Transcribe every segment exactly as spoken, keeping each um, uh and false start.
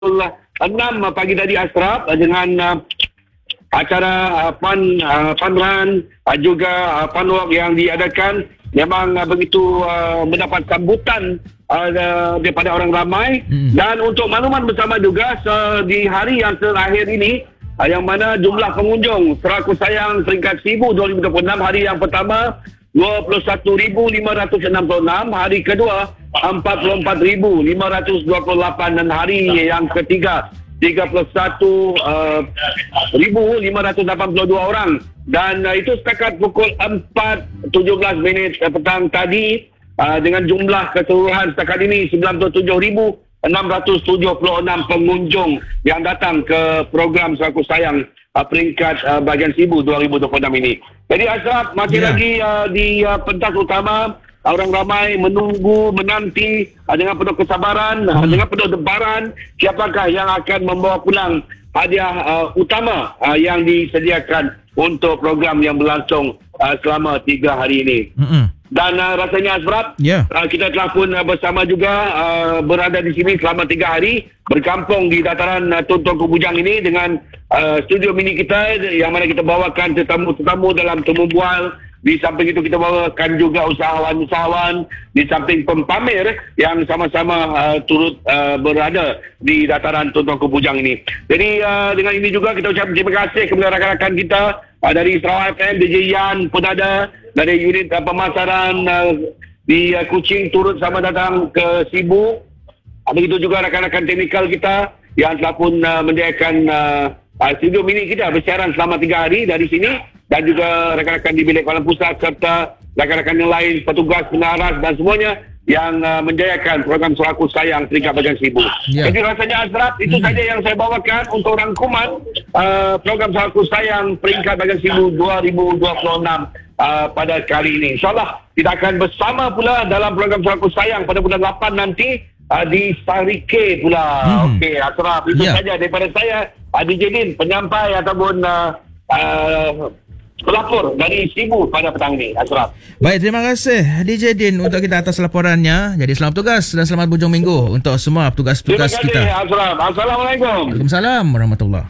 enam pagi tadi Ashraf dengan uh, acara uh, pan uh, fun run uh, juga uh, fun walk yang diadakan memang uh, begitu uh, mendapat sambutan uh, daripada orang ramai. hmm. Dan untuk makluman bersama juga uh, di hari yang terakhir ini uh, yang mana jumlah pengunjung Surau Aku Sayang peringkat SIBU dua ribu dua puluh enam, hari yang pertama dua puluh satu ribu lima ratus enam puluh enam, hari kedua empat puluh empat ribu lima ratus dua puluh lapan dan hari yang ketiga tiga puluh satu ribu lima ratus lapan puluh dua orang. Dan uh, itu setakat pukul empat tujuh belas minit petang tadi, uh, dengan jumlah keseluruhan setakat ini sembilan puluh tujuh ribu enam ratus tujuh puluh enam pengunjung yang datang ke program Surau Aku Sayang uh, peringkat uh, bahagian SIBU dua ribu dua puluh enam ini. Jadi Ashraf, masih yeah. lagi uh, di uh, pentas utama, orang ramai menunggu, menanti uh, dengan penuh kesabaran, hmm. uh, dengan penuh debaran siapakah yang akan membawa pulang hadiah uh, utama uh, yang disediakan untuk program yang berlangsung uh, selama tiga hari ini. Hmm. Dan uh, rasanya Ashraf, yeah. uh, kita telah pun uh, bersama juga uh, berada di sini selama tiga hari, berkampung di dataran uh, Tuntun Ku Bujang ini dengan uh, studio mini kita yang mana kita bawakan tetamu-tetamu dalam temu bual. Di samping itu kita bawakan juga usahawan-usahawan, di samping pempamer yang sama-sama uh, turut uh, berada di dataran Tuntun Ku Bujang ini. Jadi uh, dengan ini juga kita ucap terima kasih kepada rakan-rakan kita uh, dari Sarawak F M, D J Yan pun ada, dari unit uh, pemasaran uh, di uh, Kuching turut sama datang ke SIBU. Begitu juga rakan-rakan teknikal kita yang telah pun uh, menyediakan uh, uh, studio mini kita bersiaran selama tiga hari dari sini. Dan juga rakan-rakan di bilik Kuala Pusat serta rakan-rakan yang lain, petugas, penaras dan semuanya yang uh, menjayakan program Surau Aku Sayang peringkat bahagian SIBU. Yeah. Jadi rasanya Ashraf, itu hmm. saja yang saya bawakan untuk rangkuman uh, program Surau Aku Sayang peringkat bahagian SIBU dua ribu dua puluh enam uh, pada kali ini. InsyaAllah kita akan bersama pula dalam program Surau Aku Sayang pada bulan lapan nanti uh, di Sarike pula. Hmm. Okey Ashraf, itu yeah. saja daripada saya, uh, D J Din, penyampai ataupun uh, uh, pelapor dari SIBU pada petang ini, Ashraf. Baik, terima kasih D J Din untuk kita atas laporannya. Jadi selamat tugas dan selamat hujung minggu untuk semua petugas-petugas kita. Terima kasih Ashraf. Assalamualaikum. Waalaikumsalam warahmatullahi.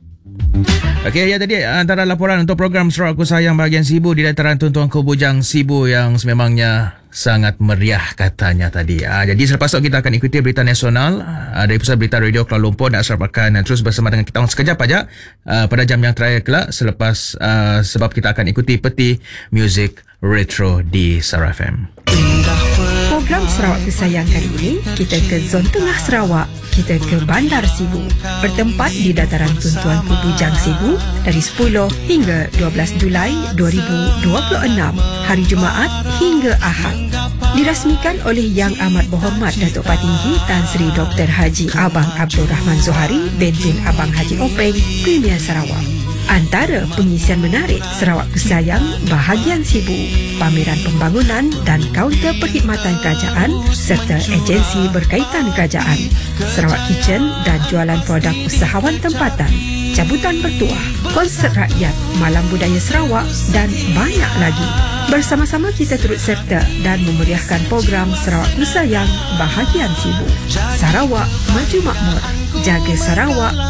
Okey, ya tadi antara laporan untuk program Surau Aku Sayang bahagian SIBU di dataran Tuntun Ku Bujang SIBU yang sememangnya sangat meriah katanya tadi. Ah, jadi selepas itu kita akan ikuti berita nasional ah, dari Pusat Berita Radio Kuala Lumpur, dan Ashraf akan terus bersama dengan kita sekejap aja ah, pada jam yang terakhir kelak selepas ah, sebab kita akan ikuti peti muzik retro di Sarawak F M. Program Surau Aku Sayang kali ini kita ke zon tengah Sarawak. Kita ke Bandar SIBU, bertempat di dataran Tuntun Ku Bujang SIBU dari sepuluh hingga dua belas Julai dua ribu dua puluh enam, hari Jumaat hingga Ahad. Dirasmikan oleh Yang Amat Berhormat Datuk Patinggi Tan Sri Doktor Haji Abang Abdul Rahman Zohari, Bentin Abang Haji Openg, Premier Sarawak. Antara pengisian menarik Surau Aku Sayang bahagian SIBU, pameran pembangunan dan kaunter perkhidmatan kerajaan serta agensi berkaitan kerajaan, Sarawak Kitchen dan jualan produk usahawan tempatan, cabutan bertuah, konsert rakyat, malam budaya Sarawak dan banyak lagi. Bersama-sama kita turut serta dan memeriahkan program Surau Aku Sayang bahagian SIBU. Sarawak maju makmur, jaga Sarawak